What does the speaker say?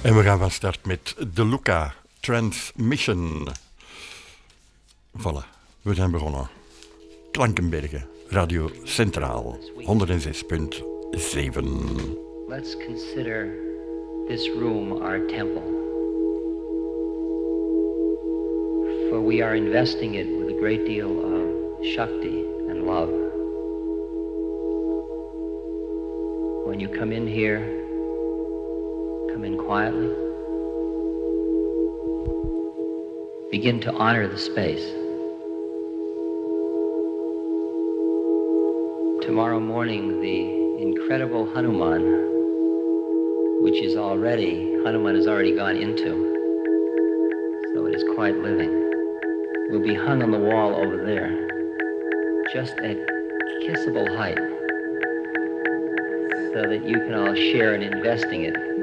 En we gaan van start met De Luca Transmission. Voilà, we zijn begonnen. Klankenbergen, Radio Centraal, 106.7. Let's consider this room our temple. For we are investing it with a great deal of Shakti and love. When you come in here, come in quietly. Begin to honor the space. Tomorrow morning, the incredible Hanuman, which is already, Hanuman has already gone into, so it is quite living, will be hung on the wall over there, just at kissable height, so that you can all share in investing it